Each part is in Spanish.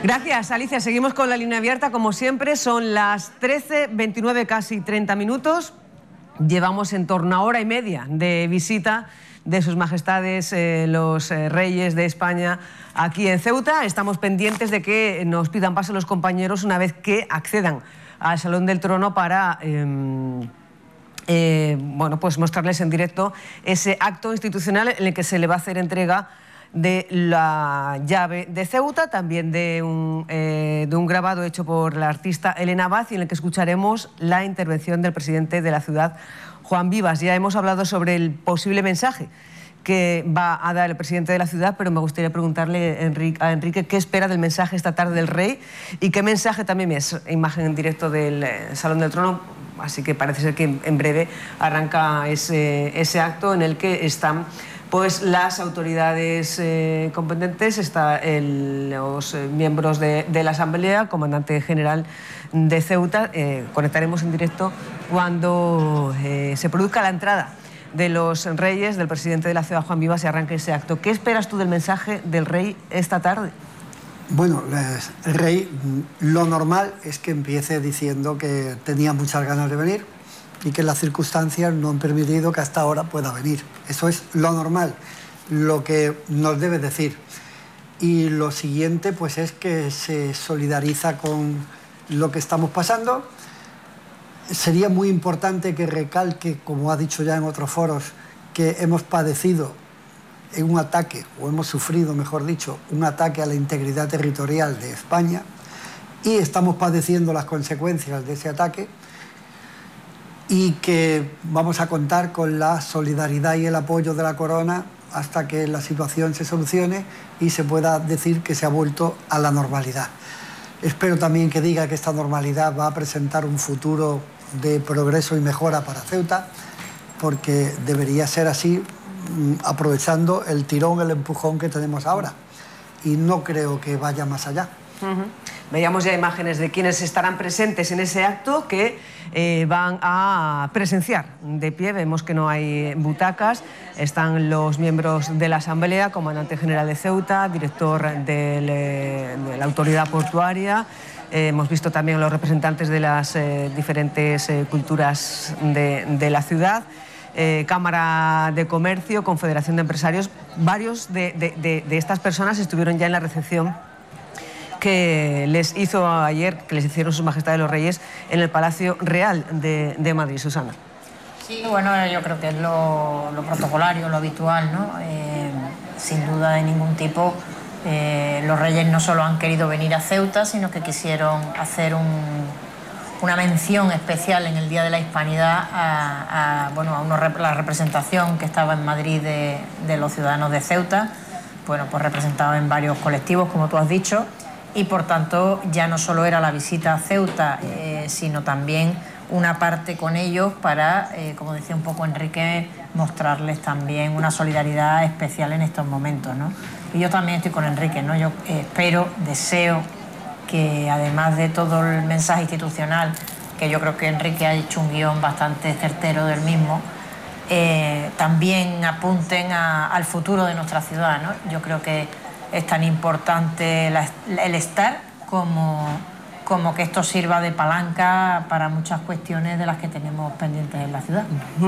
Gracias, Alicia. Seguimos con la línea abierta, como siempre. Son las 13:29, casi 30 minutos. Llevamos en torno a hora y media de visita de sus majestades los reyes de España aquí en Ceuta. Estamos pendientes de que nos pidan paso los compañeros una vez que accedan al Salón del Trono para bueno, pues mostrarles en directo ese acto institucional en el que se le va a hacer entrega de la llave de Ceuta, también de un grabado hecho por la artista Elena Abad, y en el que escucharemos la intervención del presidente de la ciudad, Juan Vivas. Ya hemos hablado sobre el posible mensaje que va a dar el presidente de la ciudad, pero me gustaría preguntarle a Enrique qué espera del mensaje esta tarde del rey y qué mensaje también es imagen en directo del Salón del Trono. Así que parece ser que en breve arranca ese acto en el que están pues las autoridades competentes, los miembros de la Asamblea, comandante general de Ceuta. Conectaremos en directo cuando se produzca la entrada de los reyes, del presidente de la ciudad, Juan Vivas, y arranque ese acto. ¿Qué esperas tú del mensaje del rey esta tarde? Bueno, el rey, lo normal es que empiece diciendo que tenía muchas ganas de venir y que las circunstancias no han permitido que hasta ahora pueda venir. Eso es lo normal, lo que nos debe decir. Y lo siguiente, pues, es que se solidariza con lo que estamos pasando. Sería muy importante que recalque, como ha dicho ya en otros foros, que hemos padecido un ataque, o hemos sufrido, mejor dicho, un ataque a la integridad territorial de España, y estamos padeciendo las consecuencias de ese ataque, y que vamos a contar con la solidaridad y el apoyo de la corona hasta que la situación se solucione y se pueda decir que se ha vuelto a la normalidad. Espero también que diga que esta normalidad va a presentar un futuro de progreso y mejora para Ceuta, porque debería ser así, aprovechando el tirón, el empujón que tenemos ahora. Y no creo que vaya más allá. Veíamos ya imágenes de quienes estarán presentes en ese acto, que van a presenciar de pie. Vemos que no hay butacas. Están los miembros de la Asamblea, comandante general de Ceuta, director de la autoridad portuaria. Hemos visto también los representantes de las diferentes culturas de la ciudad. Cámara de Comercio, Confederación de Empresarios. Varios de estas personas estuvieron ya en la recepción que les hizo ayer, que les hicieron sus majestades los reyes en el Palacio Real de Madrid. Susana. Sí, bueno, yo creo que es lo protocolario, lo habitual, ¿no? Sin duda de ningún tipo. Los reyes no solo han querido venir a Ceuta, sino que quisieron hacer una mención especial en el Día de la Hispanidad a la representación que estaba en Madrid de los ciudadanos de Ceuta, bueno, pues representados en varios colectivos, como tú has dicho, y por tanto ya no solo era la visita a Ceuta, sino también una parte con ellos para, como decía un poco Enrique, mostrarles también una solidaridad especial en estos momentos, ¿no? Y yo también estoy con Enrique, ¿no? Yo deseo que, además de todo el mensaje institucional, que yo creo que Enrique ha hecho un guión bastante certero del mismo, también apunten al futuro de nuestra ciudad, ¿no? Yo creo que es tan importante el estar como que esto sirva de palanca para muchas cuestiones de las que tenemos pendientes en la ciudad.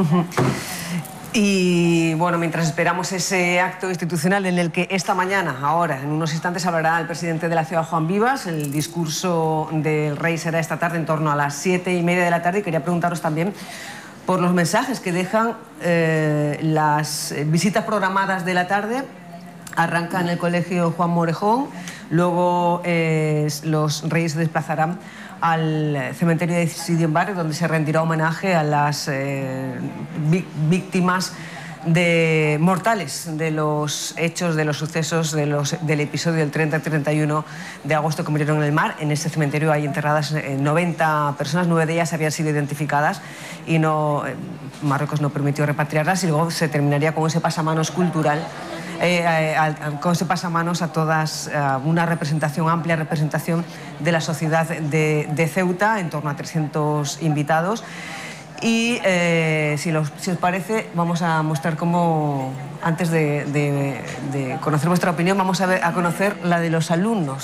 Y bueno, mientras esperamos ese acto institucional en el que esta mañana, ahora, en unos instantes, hablará el presidente de la ciudad, Juan Vivas. El discurso del rey será esta tarde en torno a las 7:30 de la tarde. Y quería preguntaros también por los mensajes que dejan las visitas programadas de la tarde. Arranca en el Colegio Juan Morejón, luego los reyes se desplazarán al cementerio de Sidio en Barrio, donde se rendirá homenaje a las víctimas mortales de los hechos, de los sucesos del episodio del 30 y 31 de agosto que murieron en el mar. En ese cementerio hay enterradas 90 personas, 9 de ellas habían sido identificadas y Marruecos no permitió repatriarlas, y luego se terminaría con ese pasamanos cultural, con ese pasamanos a todas, una amplia representación de la sociedad de Ceuta, en torno a 300 invitados. Y si os parece, vamos a mostrar cómo, antes de conocer vuestra opinión, vamos a conocer la de los alumnos